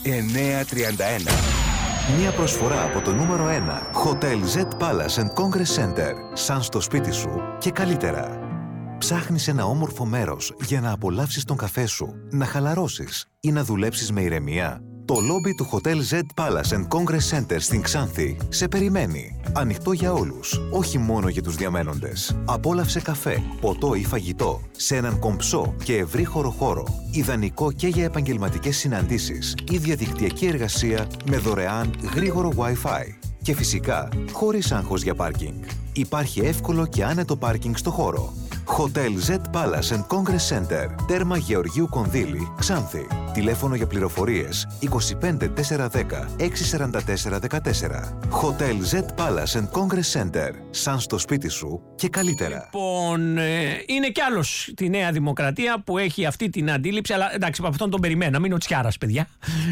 931. Μια προσφορά από το νούμερο 1 Hotel Z Palace and Congress Center. Σαν στο σπίτι σου και καλύτερα. Ψάχνεις ένα όμορφο μέρος για να απολαύσεις τον καφέ σου, να χαλαρώσεις ή να δουλέψεις με ηρεμία? Το λόμπι του Hotel Z Palace and Congress Center στην Ξάνθη σε περιμένει. Ανοιχτό για όλους, όχι μόνο για τους διαμένοντες. Απόλαυσε καφέ, ποτό ή φαγητό σε έναν κομψό και ευρύχωρο χώρο. Ιδανικό και για επαγγελματικές συναντήσεις ή διαδικτυακή εργασία με δωρεάν γρήγορο Wi-Fi. Και φυσικά, χωρίς άγχος για πάρκινγκ. Υπάρχει εύκολο και άνετο πάρκινγκ στο χώρο. Hotel Z Palace and Congress Center, τέρμα Γεωργίου Κονδύλη, Ξάνθη. Τηλέφωνο για πληροφορίες 25 410 644 14. Hotel Z Palace and Congress Center, σαν στο σπίτι σου και καλύτερα. Λοιπόν, είναι κι άλλος τη Νέα Δημοκρατία που έχει αυτή την αντίληψη, αλλά εντάξει, από αυτόν τον περιμέναμε, είναι ο Τσιάρας, παιδιά.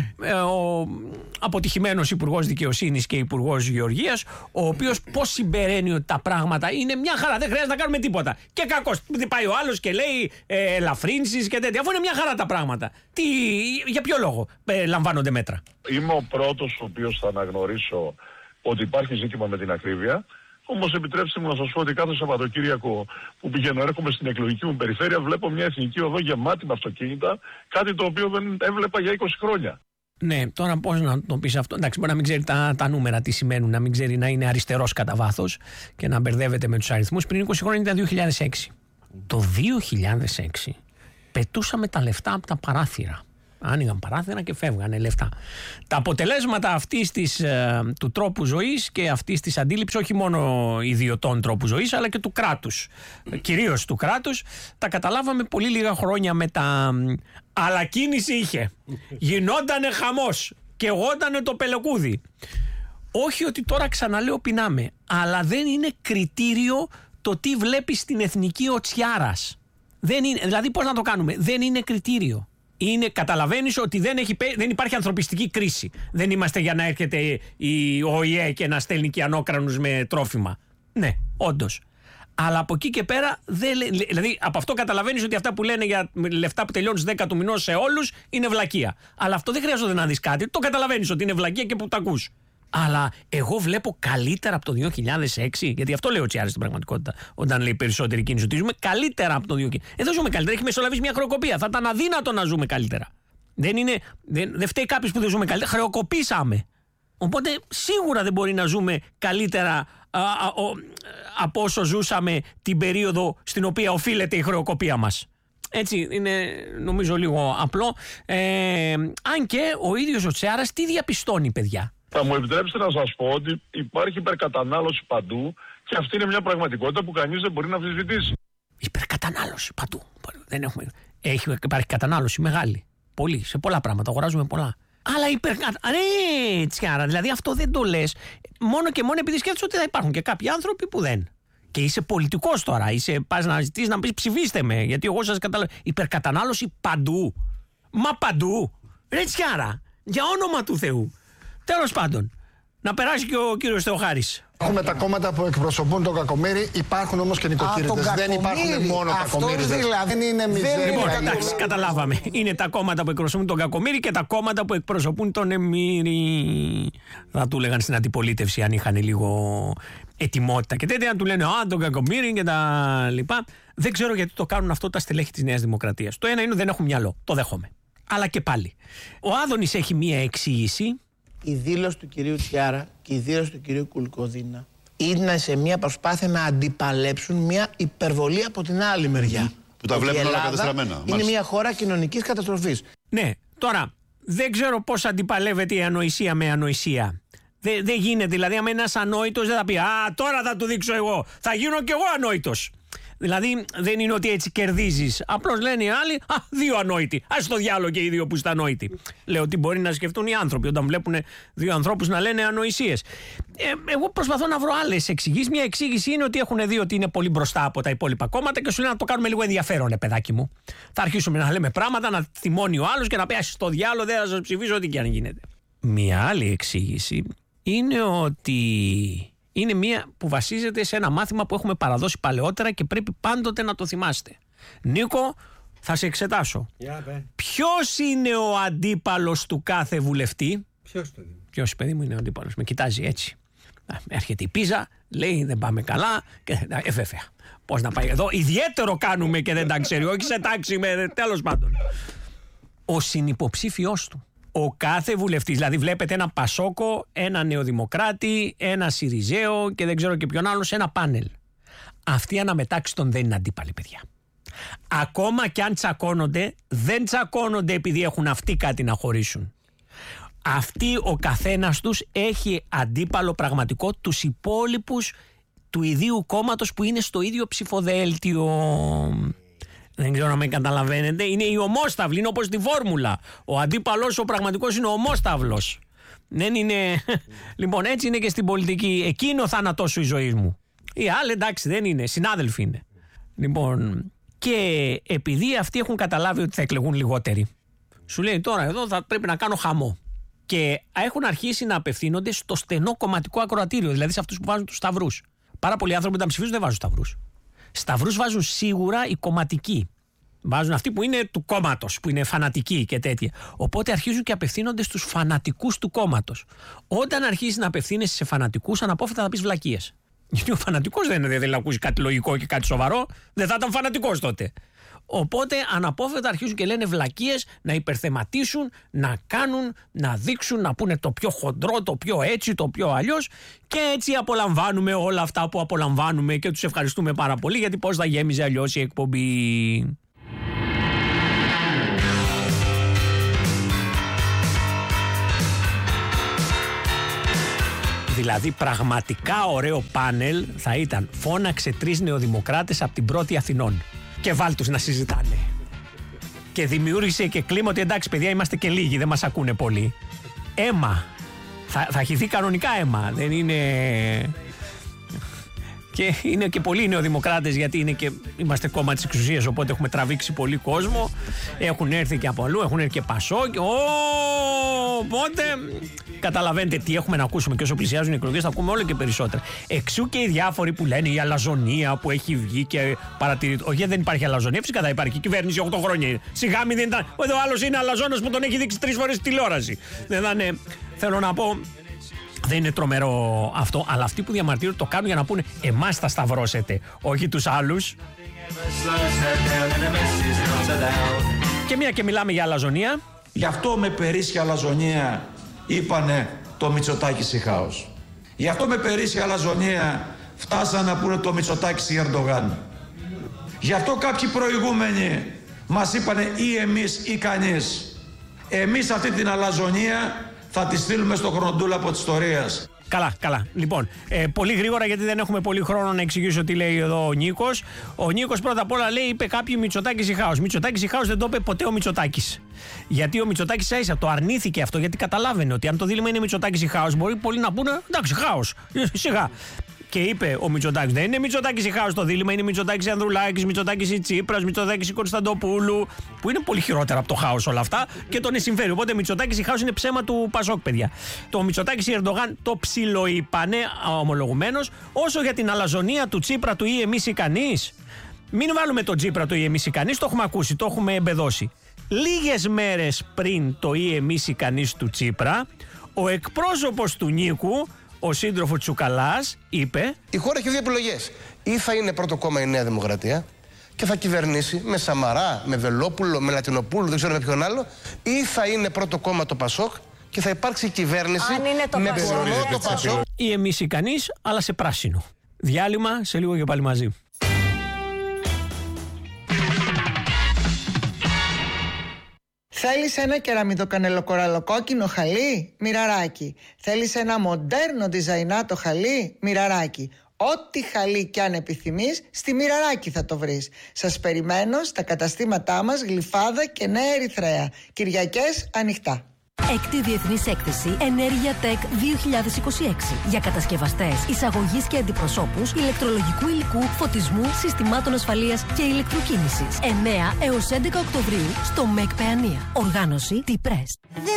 Ο αποτυχημένος Υπουργός Δικαιοσύνης και Υπουργός Γεωργίας, ο οποίος πώς συμπεραίνει ότι τα πράγματα είναι μια χαρά, δεν χρειάζεται να κάνουμε τίποτα. Και κακώς πάει ο άλλος και λέει ελαφρύνσεις και τέτοια, αφού είναι μια χαρά τα πράγματα. Για ποιο λόγο λαμβάνονται μέτρα? Είμαι ο πρώτος ο οποίος θα αναγνωρίσω ότι υπάρχει ζήτημα με την ακρίβεια. Όμως επιτρέψτε μου να σας πω ότι κάθε Σαββατοκύριακο που πηγαίνω, έρχομαι στην εκλογική μου περιφέρεια, βλέπω μια εθνική οδό γεμάτη με αυτοκίνητα, κάτι το οποίο δεν έβλεπα για 20 χρόνια. Ναι, τώρα πώς να το πεις αυτό? Εντάξει, μπορεί να μην ξέρει τα νούμερα τι σημαίνουν, να μην ξέρει, να είναι αριστερός κατά βάθος και να μπερδεύεται με τους αριθμούς. Πριν 20 χρόνια ήταν 2006. Το 2006 πετούσαμε τα λεφτά από τα παράθυρα. Άνοιγαν παράθυρα και φεύγανε λεφτά. Τα αποτελέσματα αυτής του τρόπου ζωής και αυτής της αντίληψης, όχι μόνο ιδιωτών τρόπου ζωής, αλλά και του κράτους, κυρίως του κράτους, τα καταλάβαμε πολύ λίγα χρόνια μετά. Αλλά κίνηση είχε. Γινότανε χαμός και εγώτανε το πελεκούδι. Όχι ότι τώρα ξαναλέω πεινάμε, αλλά δεν είναι κριτήριο το τι βλέπει στην εθνική ο Τσιάρας. Δεν είναι, δηλαδή πώς να το κάνουμε? Δεν είναι κριτήριο. Καταλαβαίνεις ότι δεν υπάρχει ανθρωπιστική κρίση. Δεν είμαστε για να έρχεται η ΟΗΕ και να στέλνει κιανόκρανους με τρόφιμα. Ναι, όντως. Αλλά από εκεί και πέρα, δηλαδή από αυτό καταλαβαίνεις ότι αυτά που λένε για λεφτά που τελειώνουν στις 10 του μηνός σε όλους είναι βλακεία. Αλλά αυτό δεν χρειάζεται να δεις κάτι. Το καταλαβαίνεις ότι είναι βλακεία και που το ακούς. Αλλά εγώ βλέπω καλύτερα από το 2006, γιατί αυτό λέει ο Τσιάρας στην πραγματικότητα, όταν λέει περισσότερη κίνηση, ότι ζούμε καλύτερα από το 2006. Εδώ ζούμε καλύτερα, έχει μεσολαβήσει μια χρεοκοπία. Θα ήταν αδύνατο να ζούμε καλύτερα. Δεν φταίει κάποιος που δεν ζούμε καλύτερα. Χρεοκοπήσαμε. Οπότε σίγουρα δεν μπορεί να ζούμε καλύτερα από όσο ζούσαμε την περίοδο στην οποία οφείλεται η χρεοκοπία μας. Έτσι είναι, νομίζω, λίγο απλό. Αν και ο ίδιος ο Τσιάρας τι διαπιστώνει, παιδιά? Θα μου επιτρέψετε να σας πω ότι υπάρχει υπερκατανάλωση παντού και αυτή είναι μια πραγματικότητα που κανείς δεν μπορεί να αμφισβητήσει. Υπερκατανάλωση παντού. Υπάρχει κατανάλωση μεγάλη. Πολύ, σε πολλά πράγματα. Αγοράζουμε πολλά. Αλλά ναι, Τσιάρα, δηλαδή αυτό δεν το λες μόνο και μόνο επειδή σκέφτεσαι ότι θα υπάρχουν και κάποιοι άνθρωποι που δεν. Και είσαι πολιτικός τώρα. Πας να ζητήσεις να πεις ψηφίστε με, γιατί εγώ σας καταλαβαίνω. Υπερκατανάλωση παντού. Μα παντού. Ρε Τσιάρα, για όνομα του Θεού. Τέλος πάντων, να περάσει και ο κύριος Θεοχάρης. Έχουμε τα κόμματα που εκπροσωπούν τον Κακομοίρη, υπάρχουν όμως και νοικοκύριδες. Δεν υπάρχουν μόνο Κακομοίριδες. Δηλαδή δεν είναι μιζέρια. Λοιπόν, εντάξει, καταλάβαμε. Είναι τα κόμματα που εκπροσωπούν τον Κακομοίρη και τα κόμματα που εκπροσωπούν τον Εμμύρη. Θα του λέγαν στην αντιπολίτευση, αν είχαν λίγο ετοιμότητα και τέτοια, να του λένε τον Κακομοίρη και τα λοιπά. Δεν ξέρω γιατί το κάνουν αυτό τα στελέχη της Νέας Δημοκρατίας. Το ένα είναι ότι δεν έχουν μυαλό. Το δέχομαι. Αλλά και πάλι. Ο Άδωνης έχει μία εξήγηση. Η δήλωση του κυρίου Τσιάρα και η δήλωση του κυρίου Κουλκοδίνα είναι σε μια προσπάθεια να αντιπαλέψουν μια υπερβολή από την άλλη μεριά. Που τα βλέπουν όλα κατεστραμμένα. Είναι μια χώρα κοινωνικής καταστροφής. Ναι, τώρα δεν ξέρω πώς αντιπαλεύεται η ανοησία με ανοησία. Δεν γίνεται, δηλαδή, αν ένας ανόητος δεν θα πει τώρα θα του δείξω εγώ. Θα γίνω κι εγώ ανόητος. Δηλαδή δεν είναι ότι έτσι κερδίζεις. Απλώς λένε οι άλλοι, δύο ανόητοι. Ας το διάλογο και οι δύο που είστε ανόητοι. Λέω ότι μπορεί να σκεφτούν οι άνθρωποι όταν βλέπουν δύο ανθρώπους να λένε ανοησίες. Εγώ προσπαθώ να βρω άλλες εξηγήσεις. Μια εξήγηση είναι ότι έχουν δει ότι είναι πολύ μπροστά από τα υπόλοιπα κόμματα και σου λένε να το κάνουμε λίγο ενδιαφέρον, παιδάκι μου. Θα αρχίσουμε να λέμε πράγματα, να θυμώνει ο άλλος και να πει στο διάλογο δεν θα σας ψηφίσω ό,τι και αν γίνεται. Μια άλλη εξήγηση είναι ότι είναι μία που βασίζεται σε ένα μάθημα που έχουμε παραδώσει παλαιότερα και πρέπει πάντοτε να το θυμάστε. Νίκο, Θα σε εξετάσω. Ποιος είναι ο αντίπαλος του κάθε βουλευτή? Ποιος, παιδί μου, είναι ο αντίπαλος? Με κοιτάζει έτσι. Έρχεται η Πίζα, λέει δεν πάμε καλά. Βέβαια. Πώς να πάει εδώ? Ιδιαίτερο κάνουμε και δεν τα ξέρει. Όχι σε τάξη, τέλος πάντων. Ο συνυποψήφιός του. Ο κάθε βουλευτής. Δηλαδή, βλέπετε ένα Πασόκο, ένα Νεοδημοκράτη, ένα Σιριζέο και δεν ξέρω και ποιον άλλο σε ένα πάνελ. Αυτοί αναμετάξει των δεν είναι αντίπαλοι, παιδιά. Ακόμα κι αν τσακώνονται, δεν τσακώνονται επειδή έχουν αυτοί κάτι να χωρίσουν. Αυτοί ο καθένας τους έχει αντίπαλο πραγματικό τους υπόλοιπους του ιδίου κόμματος που είναι στο ίδιο ψηφοδέλτιο. Δεν ξέρω αν με καταλαβαίνετε. Είναι οι ομόσταυλοι, είναι όπως τη φόρμουλα. Ο αντίπαλος ο πραγματικός είναι ο ομόσταυλος. Δεν είναι... Λοιπόν, έτσι είναι και στην πολιτική. Εκεί είναι ο θάνατός σου η ζωή μου. Οι άλλοι εντάξει δεν είναι, συνάδελφοι είναι. Λοιπόν, και επειδή αυτοί έχουν καταλάβει ότι θα εκλεγούν λιγότεροι, σου λέει τώρα εδώ θα πρέπει να κάνω χαμό. Και έχουν αρχίσει να απευθύνονται στο στενό κομματικό ακροατήριο, δηλαδή σε αυτούς που βάζουν τους σταυρούς. Πάρα πολλοί άνθρωποι όταν ψηφίζουν δεν βάζουν σταυρούς. Σταυρούς βάζουν σίγουρα οι κομματικοί. Βάζουν αυτοί που είναι του κόμματος, που είναι φανατικοί και τέτοια. Οπότε αρχίζουν και απευθύνονται στους φανατικούς του κόμματος. Όταν αρχίσεις να απευθύνεσαι σε φανατικούς, αναπόφευκτα θα πεις βλακίες. Γιατί ο φανατικός δεν θέλει να ακούσει κάτι λογικό και κάτι σοβαρό, δεν θα ήταν φανατικός τότε. Οπότε αναπόφευκτα αρχίζουν και λένε βλακίες, να υπερθεματίσουν, να κάνουν, να δείξουν, να πούνε το πιο χοντρό, το πιο έτσι, το πιο αλλιώς. Και έτσι απολαμβάνουμε όλα αυτά που απολαμβάνουμε και τους ευχαριστούμε πάρα πολύ, γιατί πώς θα γέμιζε αλλιώς η εκπομπή. Δηλαδή πραγματικά ωραίο πάνελ θα ήταν φώναξε 3 νεοδημοκράτες από την πρώτη Αθηνών και βάλ τους να συζητάνε. Και δημιούργησε και κλίμα ότι εντάξει παιδιά είμαστε και λίγοι, δεν μας ακούνε πολύ. Αίμα. Θα χυθεί κανονικά αίμα. Δεν είναι... Και είναι και πολλοί νεοδημοκράτες γιατί είμαστε κόμμα της εξουσίας, οπότε έχουμε τραβήξει πολύ κόσμο. Έχουν έρθει και από αλλού, έχουν έρθει και Πασόκ. Οπότε καταλαβαίνετε τι έχουμε να ακούσουμε και όσο πλησιάζουν οι εκλογές θα ακούμε όλο και περισσότερα. Εξού και οι διάφοροι που λένε η αλαζονία που έχει βγει και παρατηρείται. Όχι, δεν υπάρχει αλαζονία, φυσικά θα υπάρχει. Η κυβέρνηση 8 χρόνια. Σιγά μην δεν ήταν. Εδώ άλλος είναι αλαζόνας που τον έχει δείξει 3 φορές στη τηλεόραση. Δεν θα είναι. Θέλω να πω. Δεν είναι τρομερό αυτό, αλλά αυτοί που διαμαρτύρονται το κάνουν για να πούνε εμάς θα σταυρώσετε, όχι τους άλλους. Και μια και μιλάμε για αλαζονία. Γι' αυτό με περίσσια αλαζονία είπανε το Μητσοτάκης η χάος. Γι' αυτό με περίσσια αλαζονία φτάσαν να πούνε το Μητσοτάκης η Ερντογάν. Γι' αυτό κάποιοι προηγούμενοι μας είπανε ή εμείς ή κανείς. Εμείς αυτή την αλαζονία θα τη στείλουμε στο χρονοτούλαπο της ιστορίας. Καλά. Λοιπόν, πολύ γρήγορα γιατί δεν έχουμε πολύ χρόνο να εξηγήσω τι λέει εδώ ο Νίκος. Ο Νίκος πρώτα απ' όλα λέει, είπε κάποιοι Μητσοτάκης ή χάος. Μητσοτάκης ή χάος δεν το είπε ποτέ ο Μητσοτάκης. Γιατί ο Μητσοτάκης ίσα το αρνήθηκε αυτό, γιατί καταλάβαινε ότι αν το δίλημμα είναι Μητσοτάκης ή χάος, μπορεί πολλοί να πούνε εντάξει, χάος. Σιγά. Και είπε ο Μητσοτάκης, δεν είναι Μητσοτάκης η χάος το δίλημμα, είναι Μητσοτάκης η Ανδρουλάκης, Μητσοτάκης η Τσίπρας, Μητσοτάκης η Κωνσταντοπούλου, που είναι πολύ χειρότερα από το χάος όλα αυτά και τον συμφέρει. Οπότε Μητσοτάκης η χάος είναι ψέμα του Πασόκ, παιδιά. Το Μητσοτάκης η Ερντογάν το ψιλοείπανε ομολογουμένως. Όσο για την αλαζονία του Τσίπρα του ή εμείς ή κανείς, μην βάλουμε τον Τσίπρα του ή εμείς ή κανείς, το έχουμε ακούσει, το έχουμε εμπεδώσει. Λίγες μέρες πριν το ή εμείς ή κανείς του Τσίπρα, ο εκπρόσωπος του Νίκου, ο σύντροφος Τσουκαλάς, είπε: η χώρα έχει 2 επιλογές. Ή θα είναι πρώτο κόμμα η Νέα Δημοκρατία και θα κυβερνήσει με Σαμαρά, με Βελόπουλο, με Λατινοπούλου, δεν ξέρω με ποιον άλλο, ή θα είναι πρώτο κόμμα το Πασόκ και θα υπάρξει κυβέρνηση με κορμό το Πασόκ. Ή εμείς ή κανείς, αλλά σε πράσινο. Διάλειμμα, σε λίγο και πάλι μαζί. Θέλεις ένα κεραμιδοκανελοκοραλοκόκκινο χαλί? Μοιραράκι. Θέλεις ένα μοντέρνο διζαϊνάτο χαλί? Μοιραράκι. Ό,τι χαλί κι αν επιθυμείς, στη Μοιραράκι θα το βρεις. Σας περιμένω στα καταστήματά μας Γλυφάδα και Νέα Ερυθρέα. Κυριακές ανοιχτά. Έκτη Διεθνής Έκθεση Ενέργεια Tech 2026 για κατασκευαστές, εισαγωγής και αντιπροσώπους ηλεκτρολογικού υλικού, φωτισμού, συστημάτων ασφαλείας και ηλεκτροκίνησης. 9 έως 11 Οκτωβρίου στο ΜΕΚ Παιανία. Οργάνωση T-Press. Δεν μου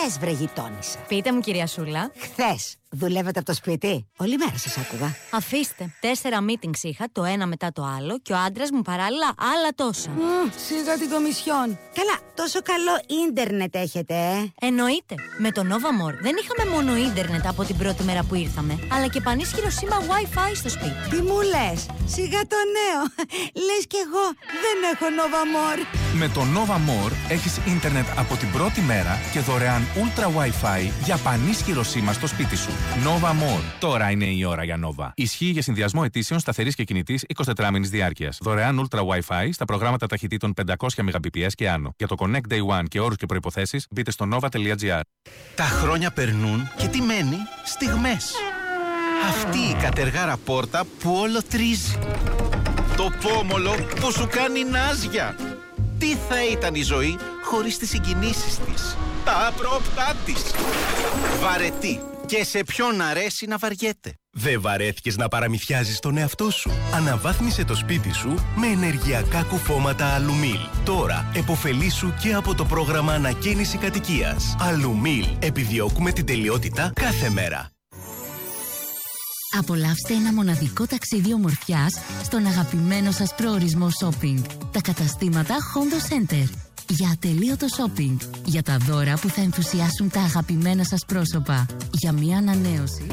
λες, βρε γειτόνισσα? Πείτε μου, κυρία Σούλα. Χθες δουλεύετε από το σπίτι? Όλη μέρα σας άκουγα. Αφήστε. 4 meetings είχα, το ένα μετά το άλλο, και ο άντρας μου παράλληλα άλλα τόσα. Σιγά την κομισιόν. Καλά, τόσο καλό ίντερνετ έχετε, Εννοείται. Με το Nova More δεν είχαμε μόνο ίντερνετ από την πρώτη μέρα που ήρθαμε, αλλά και πανίσχυρο σήμα Wi-Fi στο σπίτι. Τι μου λες? Σιγά το νέο. Λες κι εγώ δεν έχω Nova More. Με το Nova More έχεις ίντερνετ από την πρώτη μέρα και δωρεάν Ultra Wi-Fi για πανίσχυρο σήμα στο σπίτι σου. Nova More. Τώρα είναι η ώρα για Nova. Ισχύει για συνδυασμό αιτήσεων σταθερής και κινητής 24 μήνης διάρκειας. Δωρεάν Ultra Wi-Fi στα προγράμματα ταχυτήτων 500 Mbps και άνω. Για το Connect Day One και όρους και προϋποθέσεις μπείτε στο nova.gr. Τα χρόνια περνούν και τι μένει? Στιγμές. Αυτή η κατεργάρα πόρτα που όλο τρίζει. Το πόμολο που σου κάνει νάζια. Τι θα ήταν η ζωή χωρίς τις συγκινήσεις της, τα άπροπτά της. Βαρετή. Και σε ποιον αρέσει να βαριέται. Δεν βαρέθηκες να παραμυθιάζεις τον εαυτό σου? Αναβάθμισε το σπίτι σου με ενεργειακά κουφώματα Αλουμίλ. Τώρα επωφελήσου και από το πρόγραμμα ανακαίνιση κατοικίας. Αλουμίλ. Επιδιώκουμε την τελειότητα κάθε μέρα. Απολαύστε ένα μοναδικό ταξίδι ομορφιάς στον αγαπημένο σας προορισμό shopping. Τα καταστήματα Hondo Center. Για ατελείωτο shopping. Για τα δώρα που θα ενθουσιάσουν τα αγαπημένα σας πρόσωπα. Για μια ανανέωση.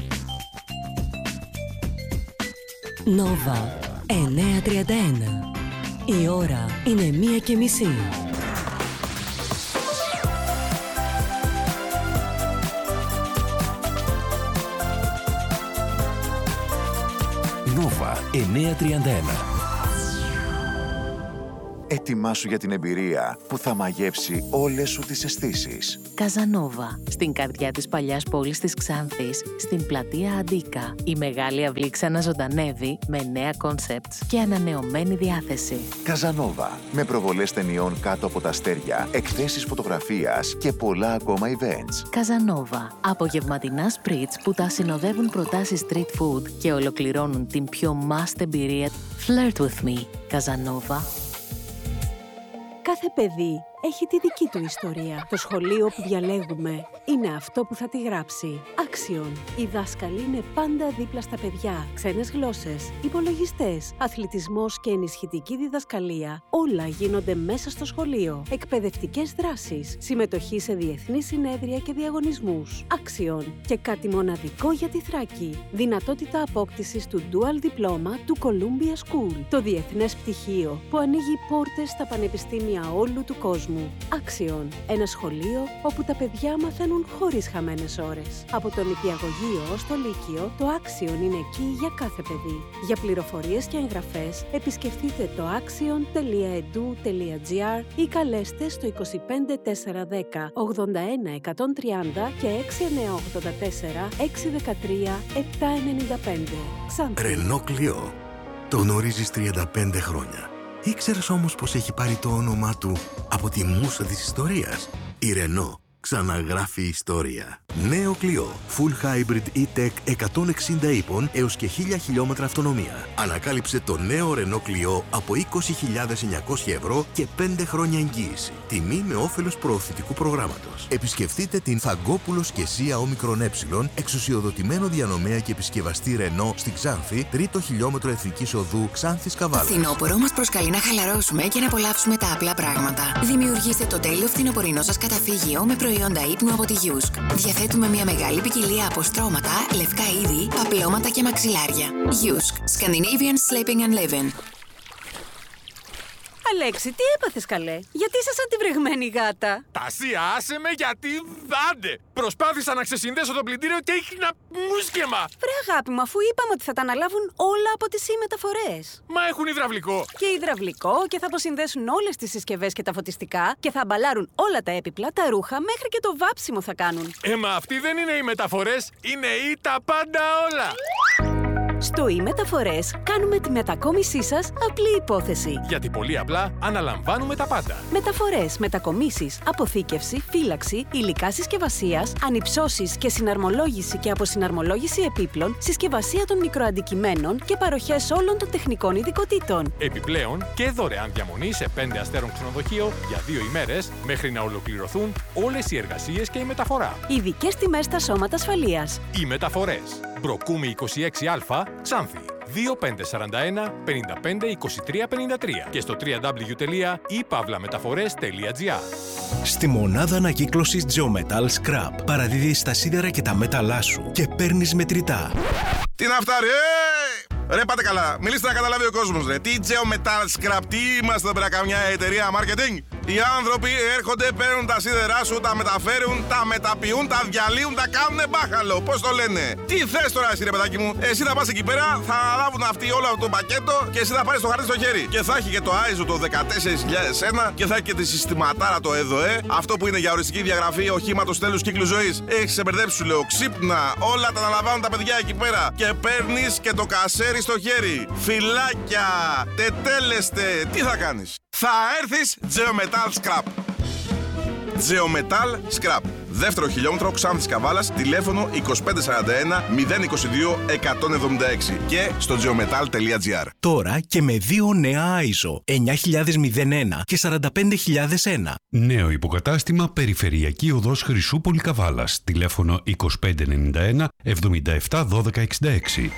Nova 9:31. Η ώρα είναι 1:30. Nova 9:31. Ετοιμάσου για την εμπειρία που θα μαγεύσει όλες σου τις αισθήσεις. Καζανόβα, στην καρδιά της παλιάς πόλης της Ξάνθης, στην πλατεία Αντίκα. Η μεγάλη αυλή ξαναζωντανεύει με νέα κόνσεπτς και ανανεωμένη διάθεση. Καζανόβα, με προβολές ταινιών κάτω από τα αστέρια, εκθέσεις φωτογραφίας και πολλά ακόμα events. Καζανόβα, απογευματινά σπριτς που τα συνοδεύουν προτάσεις street food και ολοκληρώνουν την πιο must εμπειρία. Flirt with me. Καζανόβα. Κάθε παιδί έχει τη δική του ιστορία. Το σχολείο που διαλέγουμε είναι αυτό που θα τη γράψει. Άξιον. Οι δάσκαλοι είναι πάντα δίπλα στα παιδιά. Ξένες γλώσσες, υπολογιστές, αθλητισμός και ενισχυτική διδασκαλία. Όλα γίνονται μέσα στο σχολείο. Εκπαιδευτικές δράσεις, συμμετοχή σε διεθνείς συνέδρια και διαγωνισμούς. Άξιον. Και κάτι μοναδικό για τη Θράκη. Δυνατότητα απόκτησης του Dual Diploma του Columbia School. Το διεθνές πτυχίο που ανοίγει πόρτες στα πανεπιστήμια όλου του κόσμου. Άξιον. Ένα σχολείο όπου τα παιδιά μαθαίνουν χωρίς χαμένες ώρες. Από τον νηπιαγωγείο ως το λύκειο, το Άξιον είναι εκεί για κάθε παιδί. Για πληροφορίες και εγγραφές, επισκεφτείτε το axion.edu.gr ή καλέστε στο 25410 81 130 και 6984 613 795. Ξάνθη. Ρενό Κλειό. Το γνωρίζεις 35 χρόνια. Ήξερες όμως πως έχει πάρει το όνομά του από τη μούσα της ιστορίας? Η Ρενό ξαναγράφει ιστορία. Νέο Κλειό. Full Hybrid E-Tech 160 ύπων έως και 1000 χιλιόμετρα αυτονομία. Ανακάλυψε το νέο Renault Clio από 20.900 ευρώ και 5 χρόνια εγγύηση. Τιμή με όφελος προωθητικού προγράμματος. Επισκεφτείτε την Φαγκόπουλος και Σία Όμικρον Ε, εξουσιοδοτημένο διανομέα και επισκευαστή Renault στην Ξάνθη, 3ο χιλιόμετρο Εθνικής Οδού Ξάνθης Καβάλας. Το φθινόπωρο μας προσκαλεί να χαλαρώσουμε και να απολαύσουμε τα απλά πράγματα. Δημιουργήστε το τέλειο φθινοπορεινό σας καταφύγιο με προϊόντα ύπνου από τη Yusk. Διαθέτουμε μια μεγάλη ποικιλία από στρώματα, λευκά είδη, παπλώματα και μαξιλάρια. Yusk. Scandinavian Sleeping and Living. Αλέξη, τι έπαθες καλέ? Γιατί είσαι σαν τη βρεγμένη γάτα? Τασία, άσε με γιατί δάντε! Προσπάθησα να ξεσυνδέσω το πλυντήριο και έχει ένα μουσκεμα! Βρε αγάπη μου, αφού είπαμε ότι θα τα αναλάβουν όλα από τις μεταφορές. Μα έχουν υδραυλικό! Και υδραυλικό και θα αποσυνδέσουν όλες τις συσκευές και τα φωτιστικά και θα αμπαλάρουν όλα τα έπιπλα, τα ρούχα, μέχρι και το βάψιμο θα κάνουν. Μα αυτοί δεν είναι οι μεταφορές, είναι ή τα πάντα όλα! Στο e-Μεταφορές κάνουμε τη μετακόμισή σας απλή υπόθεση. Γιατί πολύ απλά αναλαμβάνουμε τα πάντα. Μεταφορές, μετακομίσεις, αποθήκευση, φύλαξη, υλικά συσκευασίας, ανυψώσεις και συναρμολόγηση και αποσυναρμολόγηση επίπλων, συσκευασία των μικροαντικειμένων και παροχές όλων των τεχνικών ειδικοτήτων. Επιπλέον και δωρεάν διαμονή σε 5 αστέρων ξενοδοχείο για 2 ημέρες μέχρι να ολοκληρωθούν όλες οι εργασίες και η μεταφορά. Ειδικές τιμές στα σώματα ασφαλείας. Οι Μεταφορές. Μπροκούμη 26Α, Ξάνθη. 2541 55 23 53 και στο www.ipavlametaphores.gr. Στη μονάδα ανακύκλωσης Geometal Scrap παραδίδεις τα σίδερα και τα μέταλλά σου και παίρνεις μετρητά. Τι να φτάρει, Ρε πάτε καλά, μιλήστε να καταλάβει ο κόσμος, ρε. Τι Geometal Scrap, τι είμαστε εδώ πέρα, καμιά εταιρεία marketing? Οι άνθρωποι έρχονται, παίρνουν τα σίδερά σου, τα μεταφέρουν, τα μεταποιούν, τα διαλύουν, τα κάνουνε μπάχαλο. Πώς το λένε? Τι θες τώρα εσύ, ρε παιδάκι μου? Εσύ θα πας εκεί πέρα, θα αναλάβουν αυτοί όλο αυτό το πακέτο και εσύ θα πάρεις το χαρτί στο χέρι. Και θα έχει και το ISO το 14001 και θα έχει και τη συστηματάρα το ΕΔΟΕ, αυτό που είναι για οριστική διαγραφή οχήματος τέλους κύκλου ζωής. Έχεις σε μπερδέψει, σου λέω, ξύπνα, όλα τα αναλαμβάνουν τα παιδιά εκεί πέρα. Και παίρνεις και το κασέρι στο χέρι. Φυλάκια, τετέλεστε, τι θα κάνεις? Θα έρθεις Geometal Scrap. Geometal Scrap. Δεύτερο χιλιόμετρο, Ξάνθης Καβάλας, τηλέφωνο 2541 022 176 και στο geometal.gr. Τώρα και με 2 νέα ISO 9001 και 45001. Νέο υποκατάστημα Περιφερειακή Οδός Χρυσούπολη Καβάλας, τηλέφωνο 2591 77 12 66.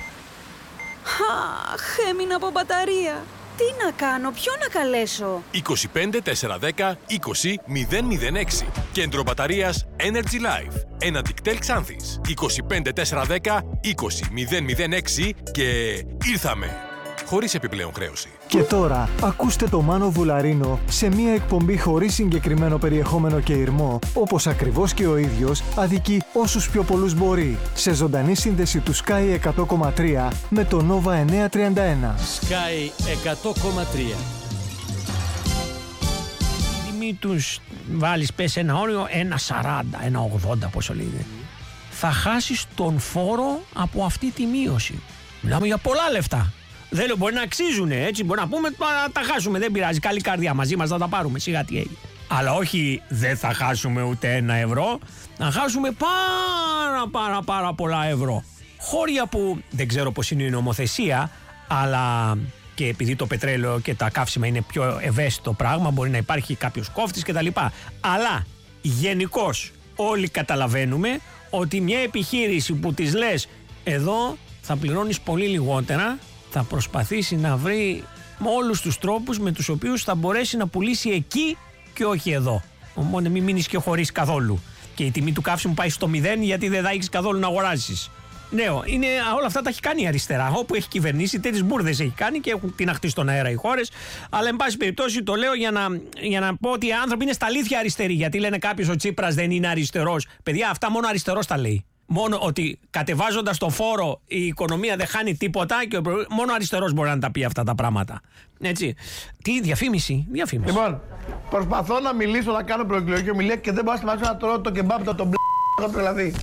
Αχ, έμεινα από μπαταρία. Τι να κάνω, ποιον να καλέσω? 25 410 20 006. Κέντρο μπαταρίας Energy Life. Ένα Dictel Ξάνθης. 25 410 20 006 και ήρθαμε. Χωρίς επιπλέον χρέωση. Και τώρα, ακούστε το Μάνο Βουλαρίνο σε μια εκπομπή χωρίς συγκεκριμένο περιεχόμενο και ηρμό, όπως ακριβώς και ο ίδιος αδικεί όσους πιο πολλούς μπορεί, σε ζωντανή σύνδεση του Sky 100,3 με το Nova 931. Sky 100,3. Τιμή τους βάλεις, πες ένα όριο, 1,40, 1,80 πόσο λέγεται. Θα χάσεις τον φόρο από αυτή τη μείωση. Μιλάμε για πολλά λεφτά. Δεν λέω, μπορεί να αξίζουν, έτσι, μπορεί να πούμε, τα χάσουμε, δεν πειράζει, καλή καρδιά, μαζί μας θα τα πάρουμε, σιγά τι έγινε. Αλλά όχι, δεν θα χάσουμε ούτε 1 ευρώ, θα χάσουμε πάρα πολλά ευρώ. Χώρια που δεν ξέρω πώς είναι η νομοθεσία, αλλά και επειδή το πετρέλαιο και τα καύσιμα είναι πιο ευαίσθητο πράγμα, μπορεί να υπάρχει κάποιος κόφτης κτλ. Αλλά γενικώς όλοι καταλαβαίνουμε ότι μια επιχείρηση που της λες εδώ θα πληρώνεις πολύ λιγότερα, θα προσπαθήσει να βρει με όλους τους τρόπους με τους οποίους θα μπορέσει να πουλήσει εκεί και όχι εδώ. Οπότε μην μείνεις και χωρίς καθόλου. Και η τιμή του καύσιμου πάει στο 0 γιατί δεν θα έχεις καθόλου να αγοράσεις. Ναι, όλα αυτά τα έχει κάνει η αριστερά. Όπου έχει κυβερνήσει, τέτοιες μπουρδες έχει κάνει και έχουν τιναχτεί στον αέρα οι χώρες. Αλλά, εν πάση περιπτώσει, το λέω για να πω ότι οι άνθρωποι είναι στα αλήθεια αριστεροί. Γιατί λένε κάποιος ο Τσίπρας δεν είναι αριστερός. Παιδιά, αυτά μόνο αριστερός τα λέει. Μόνο ότι κατεβάζοντας το φόρο η οικονομία δεν χάνει τίποτα και μόνο αριστερός μπορεί να τα πει αυτά τα πράγματα. Έτσι. Τι, διαφήμιση. Λοιπόν, προσπαθώ να μιλήσω, να κάνω προεκλογική ομιλία και δεν μπορώ να σταματήσω να τρώω το κεμπάπ το μπλ***, έχω τρελαθεί.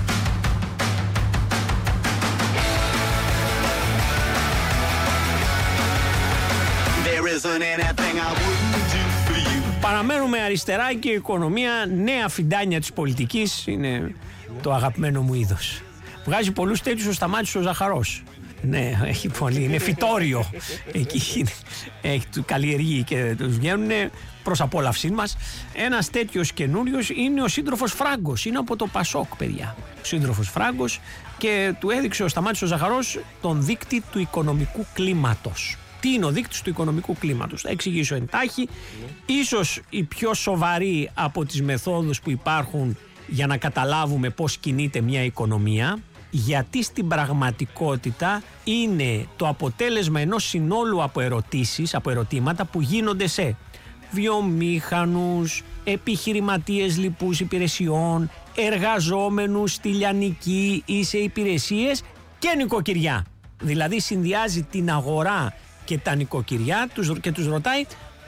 Παραμένουμε αριστερά και η οικονομία, νέα φιντάνια της πολιτικής, είναι το αγαπημένο μου είδος. Βγάζει πολλούς τέτοιους ο Σταμάτης ο Ζαχαρός. Ναι, έχει πολύ, είναι φυτόριο. Εκεί του καλλιεργεί και τους βγαίνουν προς απόλαυσή μας. Ένας τέτοιος καινούριος είναι ο σύντροφος Φράγκος. Είναι από το Πασόκ, παιδιά. Ο σύντροφος Φράγκος και του έδειξε ο Σταμάτης ο Ζαχαρός τον δείκτη του οικονομικού κλίματος. Τι είναι ο δείκτης του οικονομικού κλίματος? Θα εξηγήσω εντάχει. Ίσως η πιο σοβαρή από τις μεθόδους που υπάρχουν για να καταλάβουμε πώς κινείται μια οικονομία, γιατί στην πραγματικότητα είναι το αποτέλεσμα ενός συνόλου από ερωτήματα που γίνονται σε βιομήχανους, επιχειρηματίες λοιπούς υπηρεσιών, εργαζόμενους στη λιανική ή σε υπηρεσίες και νοικοκυριά. Δηλαδή συνδυάζει την αγορά και τα νοικοκυριά και τους ρωτάει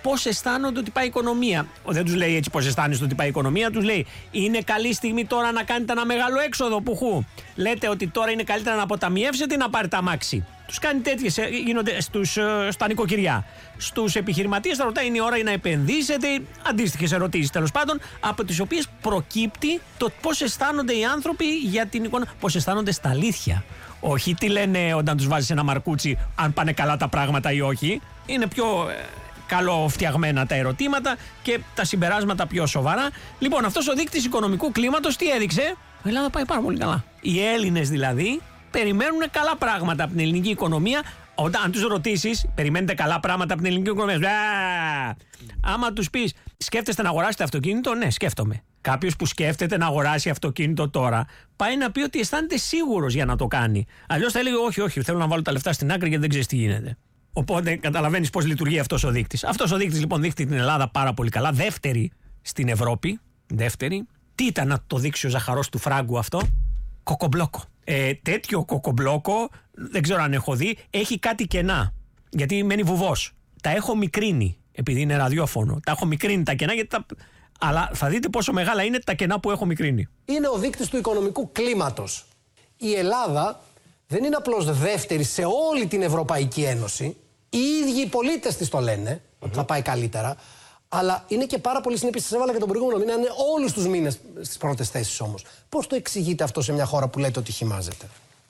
πώς αισθάνονται ότι πάει η οικονομία. Δεν τους λέει έτσι πώς αισθάνεστε ότι πάει η οικονομία, τους λέει είναι καλή στιγμή τώρα να κάνετε ένα μεγάλο έξοδο. Πουχού. Λέτε ότι τώρα είναι καλύτερα να αποταμιεύσετε ή να πάρετε αμάξι. Τους κάνει τέτοιες, γίνονται στα νοικοκυριά. Στους επιχειρηματίες θα ρωτάει είναι η ώρα να επενδύσετε, αντίστοιχες ερωτήσεις τέλος πάντων, από τις οποίες προκύπτει το πώς αισθάνονται οι άνθρωποι για την εικόνα, πώς αισθάνονται στα αλήθεια. Όχι τι λένε όταν τους βάζεις ένα μαρκούτσι, αν πάνε καλά τα πράγματα ή όχι. Είναι πιο καλοφτιαγμένα τα ερωτήματα και τα συμπεράσματα πιο σοβαρά. Λοιπόν, αυτός ο δείκτης οικονομικού κλίματος τι έδειξε? Η Ελλάδα πάει πάρα πολύ καλά. Οι Έλληνες δηλαδή περιμένουν καλά πράγματα από την ελληνική οικονομία. Αν τους ρωτήσεις, περιμένετε καλά πράγματα από την ελληνική οικονομία. Άμα τους πεις, σκέφτεστε να αγοράσετε αυτοκίνητο? Ναι, σκέφτομαι. Κάποιος που σκέφτεται να αγοράσει αυτοκίνητο τώρα, πάει να πει ότι αισθάνεται σίγουρος για να το κάνει. Αλλιώς θα έλεγε, όχι, θέλω να βάλω τα λεφτά στην άκρη γιατί δεν ξέρεις τι γίνεται. Οπότε καταλαβαίνεις πώς λειτουργεί αυτός ο δείκτης. Αυτός ο δείκτης λοιπόν δείχνει την Ελλάδα πάρα πολύ καλά. Δεύτερη στην Ευρώπη. Δεύτερη. Τι ήταν να το δείξει ο ζαχαρός του φράγκου αυτό? Κοκομπλόκο. Τέτοιο κοκομπλόκο, δεν ξέρω αν έχω δει, έχει κάτι κενά. Γιατί μένει βουβός. Τα έχω μικρύνει, επειδή είναι ραδιόφωνο. Τα έχω μικρύνει τα κενά, αλλά θα δείτε πόσο μεγάλα είναι τα κενά που έχω μικρύνει. Είναι ο δείκτης του οικονομικού κλίματος. Η Ελλάδα δεν είναι απλώς δεύτερη σε όλη την Ευρωπαϊκή Ένωση. Οι ίδιοι οι πολίτες της το λένε, ότι θα πάει καλύτερα. Αλλά είναι και πάρα πολύ συνεπής. Σας έβαλα και τον προηγούμενο μήνα, είναι όλους τους μήνες στις πρώτες θέσεις όμως. Πώς το εξηγείτε αυτό σε μια χώρα που λέτε ότι χυμάζεται?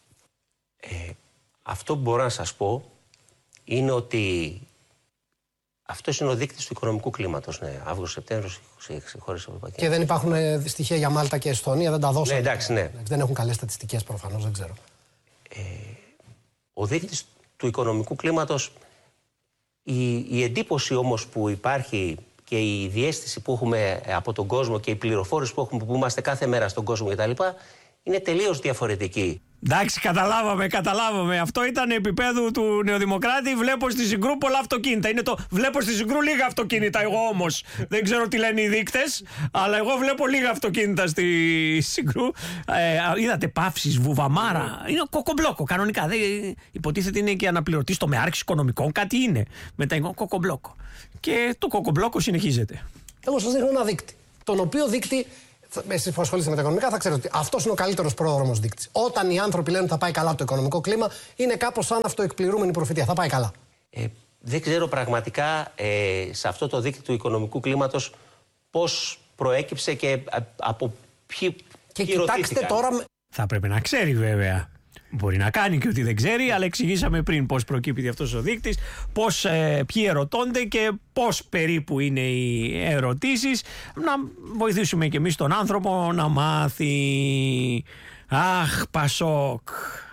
Αυτό που μπορώ να σας πω είναι ότι αυτός είναι ο δείκτης του οικονομικού κλίματος. Ναι, Αύγουστο-Σεπτέμβριο, 26 χώρες Ευρωπαϊκής. Και δεν υπάρχουν στοιχεία για Μάλτα και Εστονία, δεν τα δώσαμε. Ναι, εντάξει, ναι. Δεν έχουν καλές στατιστικές προφανώς, δεν ξέρω. Ο δείκτης του οικονομικού κλίματος, η εντύπωση όμως που υπάρχει και η διαίσθηση που έχουμε από τον κόσμο και η πληροφόρηση που έχουμε, που είμαστε κάθε μέρα στον κόσμο κτλ., είναι τελείως διαφορετική. Εντάξει, καταλάβαμε. Αυτό ήταν επίπεδου του Νεοδημοκράτη. Βλέπω στη Συγκρού πολλά αυτοκίνητα. Είναι το βλέπω στη Συγκρού λίγα αυτοκίνητα. Εγώ όμως δεν ξέρω τι λένε οι δείκτες, αλλά εγώ βλέπω λίγα αυτοκίνητα στη Συγκρού. Είδατε παύσεις, βουβαμάρα. Είναι κοκομπλόκο κανονικά. Υποτίθεται είναι και αναπληρωτής στο μεάρχης οικονομικών. Κάτι είναι. Μετά είναι κοκομπλόκο. Και το κοκομπλόκο συνεχίζεται. Εγώ σας δείχνω ένα δείκτη. Τον οποίο δείκτη, εσείς που ασχολείστε με τα οικονομικά, θα ξέρετε ότι αυτός είναι ο καλύτερος πρόδρομος δείκτης. Όταν οι άνθρωποι λένε ότι θα πάει καλά το οικονομικό κλίμα, είναι κάπως σαν αυτοεκπληρούμενη προφητεία. Θα πάει καλά. Δεν ξέρω πραγματικά σε αυτό το δείκτη του οικονομικού κλίματος πώς προέκυψε και από ποιοι κοιτάξτε τώρα. Θα πρέπει να ξέρει βέβαια. Μπορεί να κάνει και ότι δεν ξέρει, αλλά εξηγήσαμε πριν πώς προκύπτει αυτός ο δείκτης, ποιοι ερωτώνται και πώς περίπου είναι οι ερωτήσεις. Να βοηθήσουμε και εμείς τον άνθρωπο να μάθει. Αχ, Πασόκ.